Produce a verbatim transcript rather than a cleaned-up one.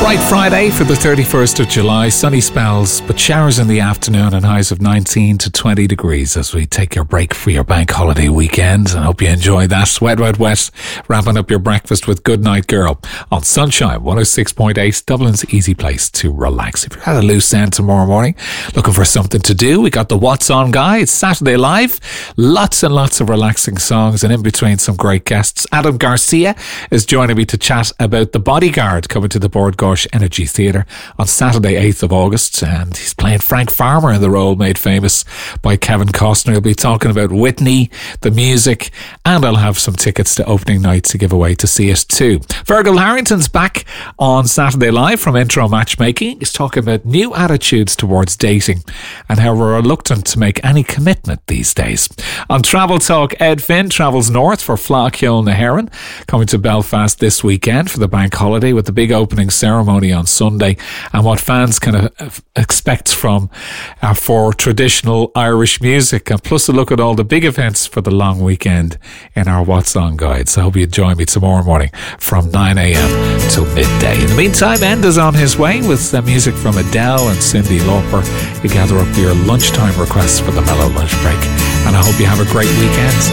Bright Friday for the thirty-first of July. Sunny spells, but showers in the afternoon and highs of nineteen to twenty degrees as we take your break for your bank holiday weekend. And I hope you enjoy that. Wet, wet, wet. Wrapping up your breakfast with Goodnight Girl on Sunshine one oh six point eight, Dublin's easy place to relax. If you're at a loose end tomorrow morning, looking for something to do, we got the What's On Guy. It's Saturday Live. Lots and lots of relaxing songs, and in between some great guests. Adam Garcia is joining me to chat about The Bodyguard coming to the Bord Gáis Energy Theatre on Saturday eighth of August, and he's playing Frank Farmer in the role made famous by Kevin Costner. He'll be talking about Whitney, the music, and I'll have some tickets to opening night to give away to see it too. Fergal Harrington's back on Saturday Live from Intro Matchmaking. He's talking about new attitudes towards dating and how we're reluctant to make any commitment these days. On Travel Talk, Ed Finn travels north for Fleadh na hÉireann, coming to Belfast this weekend for the bank holiday with the big opening ceremony on Sunday, and what fans can uh, expect from uh, for traditional Irish music, and plus a look at all the big events for the long weekend in our What's On guide. So I hope you join me tomorrow morning from nine a.m. till midday. In the meantime, Ed is on his way with uh, music from Adele and Cyndi Lauper. You gather up your lunchtime requests for the mellow lunch break, and I hope you have a great weekend.